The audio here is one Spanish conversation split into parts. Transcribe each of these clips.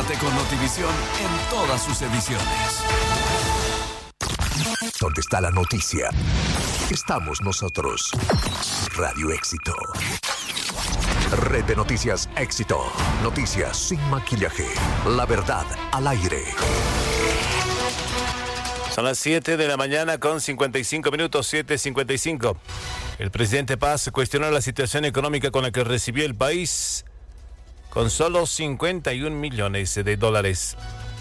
Infórmate con Notivisión en todas sus ediciones. ¿Dónde está la noticia? Estamos nosotros. Radio Éxito. Red de Noticias Éxito. Noticias sin maquillaje. La verdad al aire. Son las 7 de la mañana con 55 minutos, 7:55. El presidente Paz cuestionó la situación económica con la que recibió el país con solo 51 millones de dólares.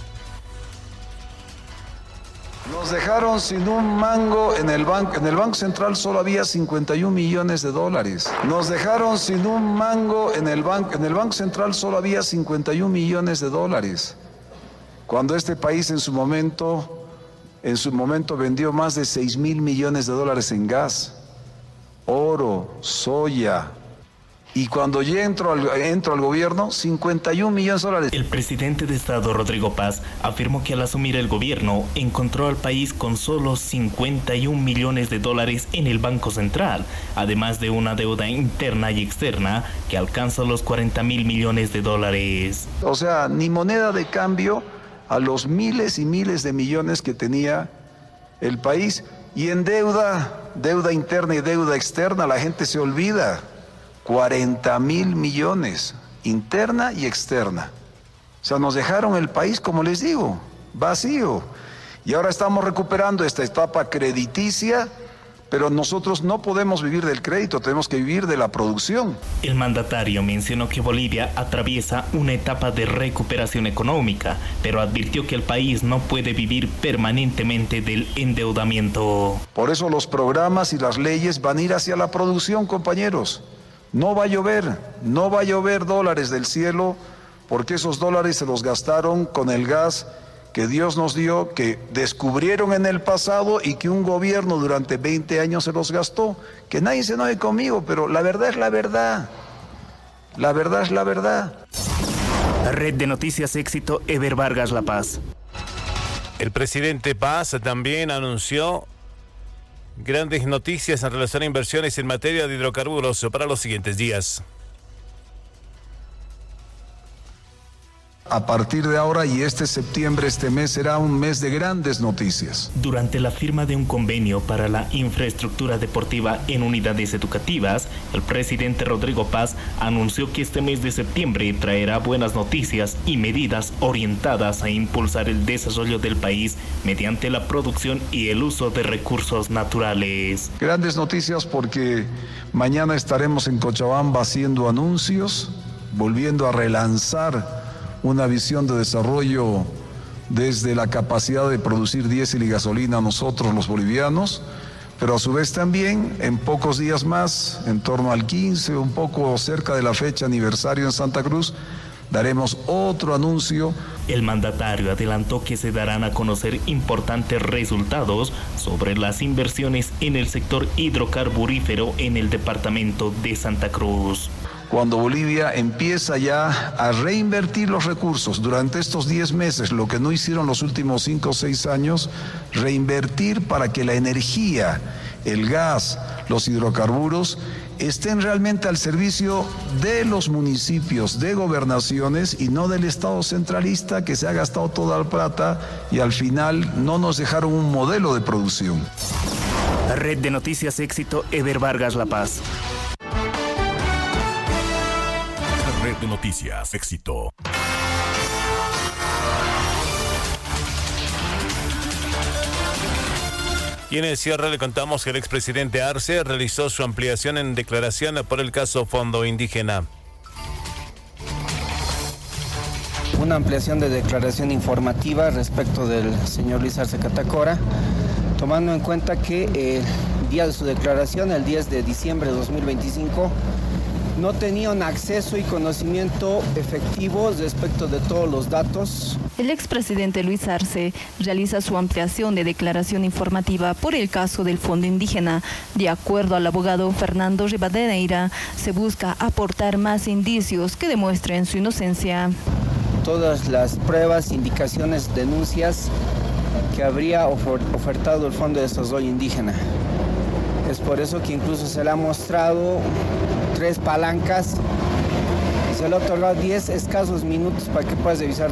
Nos dejaron sin un mango en el banco. En el Banco Central solo había 51 millones de dólares. Nos dejaron sin un mango en el banco. En el Banco Central solo había 51 millones de dólares. Cuando este país en su momento vendió más de 6,000 millones de dólares en gas, oro, soya. Y cuando ya entro al gobierno, 51 millones de dólares. El presidente de Estado, Rodrigo Paz, afirmó que al asumir el gobierno, encontró al país con solo 51 millones de dólares en el Banco Central, además de una deuda interna y externa que alcanza los 40,000 millones de dólares. O sea, ni moneda de cambio a los miles y miles de millones que tenía el país. Y en deuda interna y deuda externa, la gente se olvida. 40,000 millones, interna y externa. O sea, nos dejaron el país, como les digo, vacío. Y ahora estamos recuperando esta etapa crediticia, pero nosotros no podemos vivir del crédito, tenemos que vivir de la producción. El mandatario mencionó que Bolivia atraviesa una etapa de recuperación económica, pero advirtió que el país no puede vivir permanentemente del endeudamiento. Por eso los programas y las leyes van a ir hacia la producción, compañeros. No va a llover dólares del cielo, porque esos dólares se los gastaron con el gas que Dios nos dio, que descubrieron en el pasado y que un gobierno durante 20 años se los gastó. Que nadie se enoje conmigo, pero la verdad es la verdad. La verdad es la verdad. Red de Noticias Éxito, Eber Vargas, La Paz. El presidente Paz también anunció grandes noticias en relación a inversiones en materia de hidrocarburos para los siguientes días. A partir de ahora y este septiembre, este mes será un mes de grandes noticias. Durante la firma de un convenio para la infraestructura deportiva en unidades educativas, el presidente Rodrigo Paz anunció que este mes de septiembre traerá buenas noticias y medidas orientadas a impulsar el desarrollo del país mediante la producción y el uso de recursos naturales. Grandes noticias porque mañana estaremos en Cochabamba haciendo anuncios, volviendo a relanzar una visión de desarrollo desde la capacidad de producir diésel y gasolina nosotros los bolivianos, pero a su vez también en pocos días más, en torno al 15, un poco cerca de la fecha aniversario en Santa Cruz, daremos otro anuncio. El mandatario adelantó que se darán a conocer importantes resultados sobre las inversiones en el sector hidrocarburífero en el departamento de Santa Cruz. Cuando Bolivia empieza ya a reinvertir los recursos durante estos 10 meses, lo que no hicieron los últimos 5 o 6 años, reinvertir para que la energía, el gas, los hidrocarburos estén realmente al servicio de los municipios, de gobernaciones y no del Estado centralista que se ha gastado toda la plata y al final no nos dejaron un modelo de producción. Red de Noticias Éxito, Eber Vargas, La Paz. Red de Noticias Éxito. Y en el cierre le contamos que el expresidente Arce realizó su ampliación en declaración por el caso Fondo Indígena. Una ampliación de declaración informativa respecto del señor Luis Arce Catacora, tomando en cuenta que el día de su declaración, el 10 de diciembre de 2025, no tenían acceso y conocimiento efectivo respecto de todos los datos. El expresidente Luis Arce realiza su ampliación de declaración informativa por el caso del Fondo Indígena. De acuerdo al abogado Fernando Rivadeneira, se busca aportar más indicios que demuestren su inocencia. Todas las pruebas, indicaciones, denuncias que habría ofertado el Fondo de Desarrollo Indígena. Es por eso que incluso se le ha mostrado 3 palancas y se le ha otorgado 10 escasos minutos para que puedas revisar